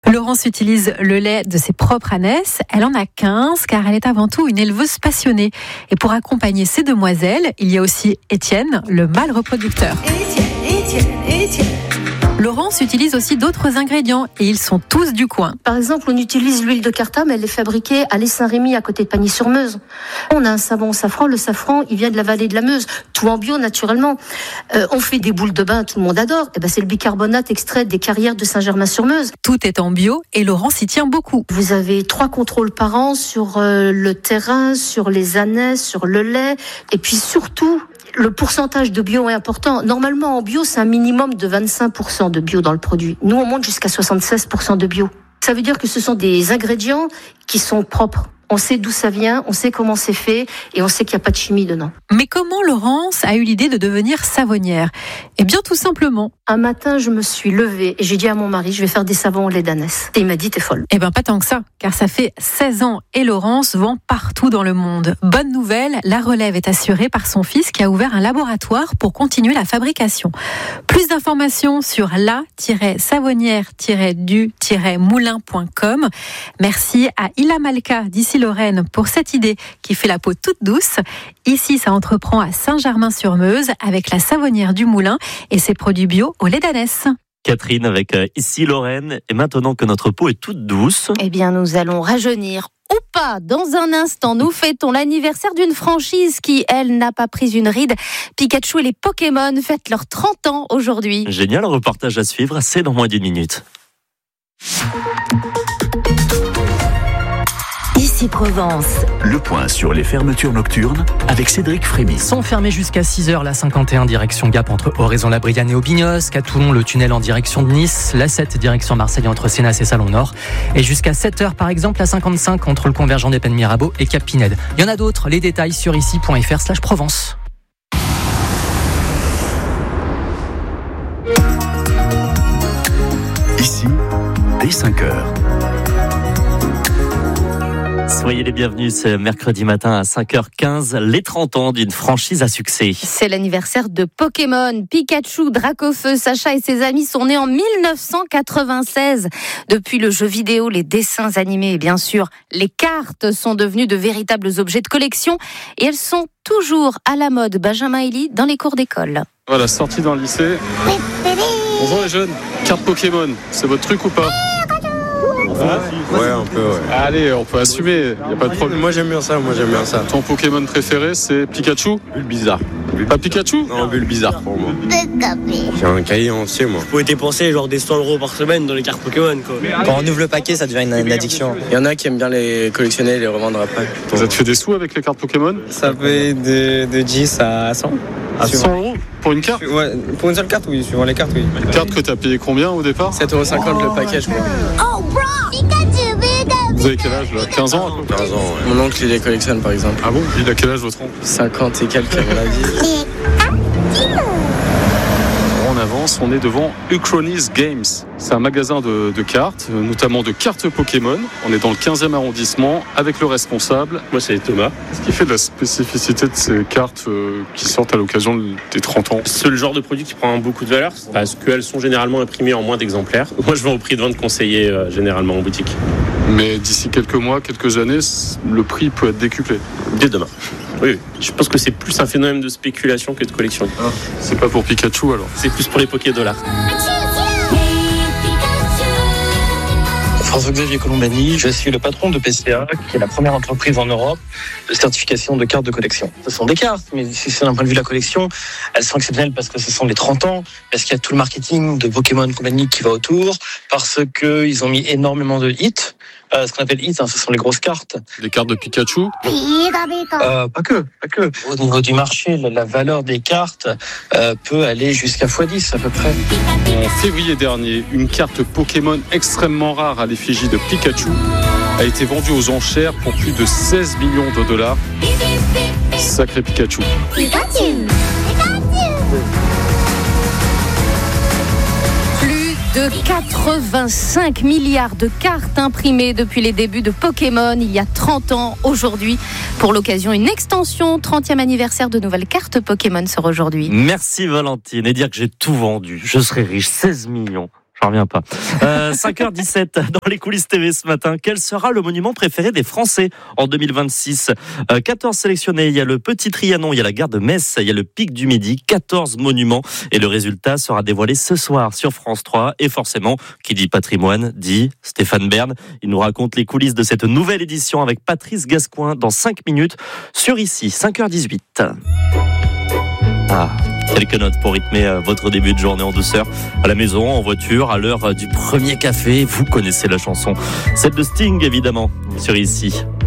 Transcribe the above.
Laurence utilise le lait de ses propres ânesses. Elle en a 15 car elle est avant tout une éleveuse passionnée. Et pour accompagner ces demoiselles, il y a aussi Étienne, le mâle reproducteur. Étienne. Laurence utilise aussi d'autres ingrédients et ils sont tous du coin. Par exemple, on utilise l'huile de cartame, elle est fabriquée à l'Est-Saint-Rémy à côté de Pagny-sur-Meuse. On a un savon au safran, le safran, il vient de la vallée de la Meuse, tout en bio naturellement. On fait des boules de bain, tout le monde adore. C'est le bicarbonate extrait des carrières de Saint-Germain-sur-Meuse. Tout est en bio et Laurence y tient beaucoup. Vous avez 3 contrôles par an sur le terrain, sur les ânesses, sur le lait et puis surtout, le pourcentage de bio est important. Normalement, en bio, c'est un minimum de 25% de bio dans le produit. Nous, on monte jusqu'à 76% de bio. Ça veut dire que ce sont des ingrédients qui sont propres. On sait d'où ça vient, on sait comment c'est fait et on sait qu'il n'y a pas de chimie dedans. Mais comment Laurence a eu l'idée de devenir savonnière ? Eh bien, tout simplement. Un matin, je me suis levée et j'ai dit à mon mari, je vais faire des savons au lait d'ânesse. Et il m'a dit, t'es folle. Eh bien, pas tant que ça, car ça fait 16 ans et Laurence vend partout dans le monde. Bonne nouvelle, la relève est assurée par son fils qui a ouvert un laboratoire pour continuer la fabrication. Plus d'informations sur la-savonnière-du-moulin.com. Merci à Ila Malka d'ici Lorraine pour cette idée qui fait la peau toute douce. Ici, ça entreprend à Saint-Germain-sur-Meuse avec la Savonnière du Moulin et ses produits bio au lait d'ânesse. Catherine avec ici Lorraine. Et maintenant que notre peau est toute douce, eh bien, nous allons rajeunir ou pas. Dans un instant, nous fêtons l'anniversaire d'une franchise qui, elle, n'a pas pris une ride. Pikachu et les Pokémon fêtent leurs 30 ans aujourd'hui. Génial, reportage à suivre, c'est dans moins d'une minute. Ici Provence. Le point sur les fermetures nocturnes avec Cédric Frémy. Sont fermés jusqu'à 6h la 51 direction Gap entre Oraison-la-Brianne et Aubignos, qu'à Toulon le tunnel en direction de Nice, la 7 direction Marseille entre Sénas et Salon Nord, et jusqu'à 7h par exemple la 55 entre le convergent des Pennes Mirabeau et Cap Pinède. Il y en a d'autres, les détails sur ici.fr/Provence. Ici, dès 5h. Soyez les bienvenus ce mercredi matin à 5h15, les 30 ans d'une franchise à succès. C'est l'anniversaire de Pokémon. Pikachu, Dracofeu, Sacha et ses amis sont nés en 1996. Depuis le jeu vidéo, les dessins animés et bien sûr les cartes sont devenus de véritables objets de collection et elles sont toujours à la mode. Benjamin Elie dans les cours d'école. Voilà, sortie d'un lycée. Bonjour les jeunes, carte Pokémon, c'est votre truc ou pas ? Ouais, un peu, ouais. Allez, on peut assumer, y a pas de problème. Moi j'aime bien ça. Ton Pokémon préféré, c'est Pikachu ? Bulbizarre. Pas Pikachu ? Non, Bulbizarre pour moi. J'ai un cahier entier, moi. Vous pouvez dépenser genre des 100 € par semaine dans les cartes Pokémon, quoi. Quand on ouvre le paquet, ça devient une addiction. Il y en a qui aiment bien les collectionner et les revendre après. Vous avez fait des sous avec les cartes Pokémon ? Ça fait de 10 à 100. À 100 € pour une carte ? Ouais, pour une seule carte, oui, suivant les cartes, oui. Une carte que t'as payé combien au départ ? 7,50 le paquet, je crois. Vous avez quel âge là ? 15 ans ? 15 ans, ouais. Mon oncle, il les collectionne par exemple. Ah bon ? Il a quel âge votre oncle ? 50 et quelques à mon avis. On avance, on est devant Uchronis Games. C'est un magasin de cartes, notamment de cartes Pokémon. On est dans le 15e arrondissement avec le responsable. Moi, c'est Thomas. Ce qui fait de la spécificité de ces cartes qui sortent à l'occasion des 30 ans. C'est le genre de produit qui prend beaucoup de valeur parce qu'elles sont généralement imprimées en moins d'exemplaires. Moi, je vends au prix de vente conseillé généralement en boutique. Mais d'ici quelques mois, quelques années, le prix peut être décuplé. Dès demain. Oui. Je pense que c'est plus un phénomène de spéculation que de collection. Ah, c'est pas pour Pikachu alors ? C'est plus pour les Poké-dollars. François-Xavier Colombani, je suis le patron de PCA, qui est la première entreprise en Europe de certification de cartes de collection. Ce sont des cartes, mais si c'est d'un point de vue de la collection, elles sont exceptionnelles parce que ce sont les 30 ans, parce qu'il y a tout le marketing de Pokémon Company qui va autour, parce qu'ils ont mis énormément de hits. Ce qu'on appelle hits, ce sont les grosses cartes. Les cartes de Pikachu ? Pas que. Au niveau du marché, la valeur des cartes peut aller jusqu'à x10 à peu près. En février dernier, une carte Pokémon extrêmement rare à l'effigie de Pikachu a été vendue aux enchères pour plus de 16 millions de dollars. Sacré Pikachu. De 85 milliards de cartes imprimées depuis les débuts de Pokémon il y a 30 ans aujourd'hui. Pour l'occasion, une extension 30e anniversaire de nouvelles cartes Pokémon sera aujourd'hui. Merci Valentine, et dire que j'ai tout vendu, je serai riche, 16 millions. J'en reviens pas. 5h17 dans les coulisses TV ce matin. Quel sera le monument préféré des Français en 2026 ? 14 sélectionnés. Il y a le Petit Trianon, il y a la gare de Metz, il y a le Pic du Midi. 14 monuments. Et le résultat sera dévoilé ce soir sur France 3. Et forcément, qui dit patrimoine, dit Stéphane Bern. Il nous raconte les coulisses de cette nouvelle édition avec Patrice Gascoin dans 5 minutes sur ici, 5h18. Quelques notes pour rythmer votre début de journée en douceur. À la maison, en voiture, à l'heure du premier café. Vous connaissez la chanson. Celle de Sting, évidemment, sur ici.